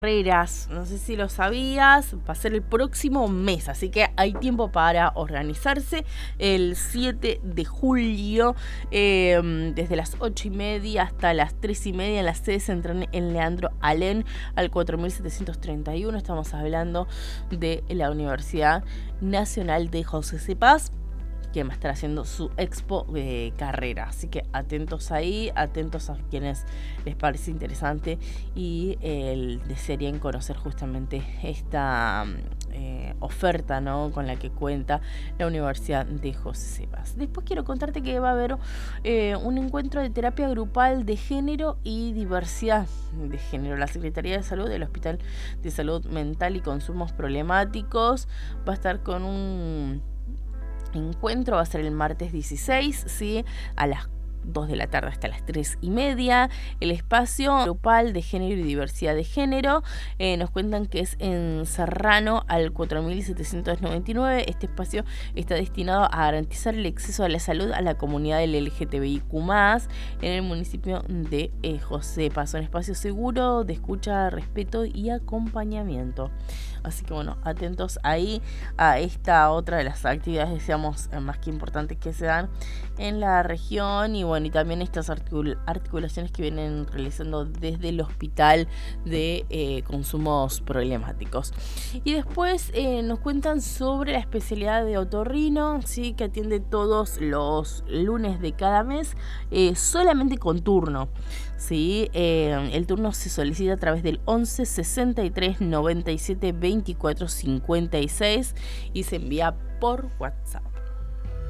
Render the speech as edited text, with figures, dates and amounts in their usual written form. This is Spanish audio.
Carreras, no sé si lo sabías, va a ser el próximo mes, así que hay tiempo para organizarse. El 7 de julio, desde las 8:30 hasta las 3:30, en la sede central en Leandro Alem, al 4731. Estamos hablando de la Universidad Nacional de José C. Paz, que va a estar haciendo su expo de carrera. Así que atentos ahí, atentos a quienes les parece interesante y desearían conocer justamente esta oferta, ¿no?, con la que cuenta la Universidad de José C. Paz. Después quiero contarte que va a haber un encuentro de terapia grupal de género y diversidad de género. La Secretaría de Salud del Hospital de Salud Mental y Consumos Problemáticos va a estar con un encuentro. Va a ser el martes 16, ¿sí?, a las 2 de la tarde hasta las 3:30. El espacio grupal de género y diversidad de género, nos cuentan que es en Serrano al 4799. Este espacio está destinado a garantizar el acceso a la salud a la comunidad del LGTBIQ+, en el municipio de José Paz. Un espacio seguro de escucha, respeto y acompañamiento. Así que bueno, atentos ahí a esta otra de las actividades, decíamos, más que importantes que se dan en la región. Y bueno, y también estas articulaciones que vienen realizando desde el Hospital de Consumos Problemáticos. Y después nos cuentan sobre la especialidad de otorrino, ¿sí?, que atiende todos los lunes de cada mes, solamente con turno. Sí, el turno se solicita a través del 11 63 97 24 56 y se envía por WhatsApp.